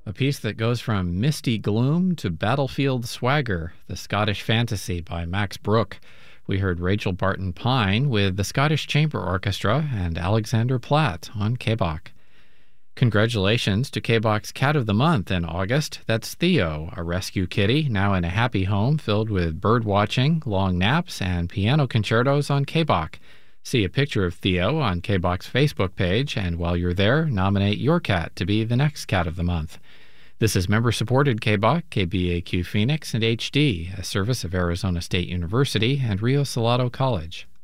A piece that goes from misty gloom to battlefield swagger, The Scottish Fantasy by Max Brooke. We heard Rachel Barton Pine with the Scottish Chamber Orchestra and Alexander Platt on Kbach. Congratulations to Kbach's Cat of the Month in August. That's Theo, a rescue kitty now in a happy home filled with bird watching, long naps, and piano concertos on Kbach. See a picture of Theo on Kbach's Facebook page, and while you're there, nominate your cat to be the next Cat of the Month. This is member-supported Kbach, KBAQ Phoenix, and HD, a service of Arizona State University and Rio Salado College.